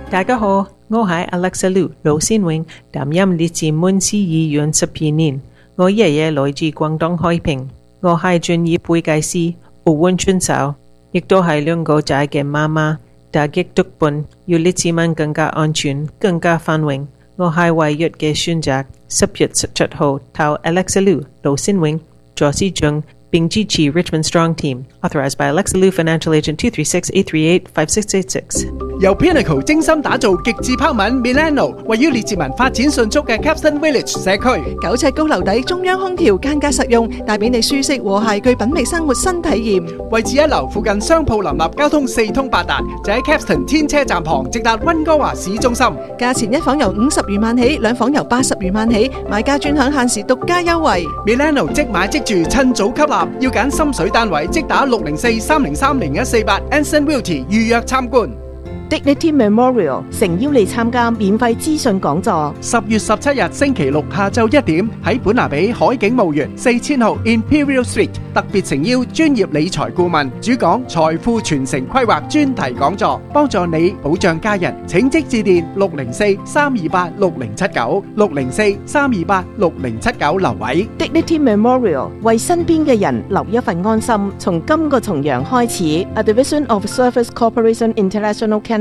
大家好，我係 Alexa Liu 盧先榮，擔任列治文市議員12年。我爺爺來自廣東海平，我係專業會計師，奧運選手，亦都係兩個仔嘅媽媽。打擊毒品要列治文更加安全、更加繁榮。我係唯一嘅選擇。10月17號投 Alexa Liu 盧先榮助市長並支持 Richmond Strong Team. Authorized by Alexa Liu, Financial Agent 236-838-5686. 由 Pinnacle 精心打造極致拋紋 Milano， 位於列治文發展迅速嘅 Capstan Village 社區 ，9尺高樓底，中央空調，間隔實用，帶俾你舒適和諧具品味生活新體驗。 位置一流，附近商鋪林立，交通四通八達，就喺 Capstan 天車站旁，直達溫哥華市中心。 價錢一房由50餘萬起，兩房由80餘萬起，買家專享限時獨家優惠。 Milano 即買即住，趁早吸納，要揀心水單位，即打604-303-0148 Anson Realty 預約參觀。 Dignity Memorial 誠邀你參加免費資訊講座。 10月17日星期六下晝1點喺本拿比海景墓園4000號 Imperial Street， 特別誠邀專業理財顧問主講財富傳承規劃專題講座，幫助你保障家人。請即致電604-328-6079 604-328-6079留位。 Dignity Memorial 為身邊嘅人留一份安心。從今個重陽開始 ，A Division of Service Corporation International Canada。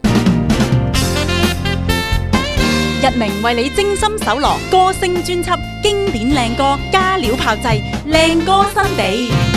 日明為你精心搜羅歌聲專輯，經典靚歌加料炮製，靚歌新地。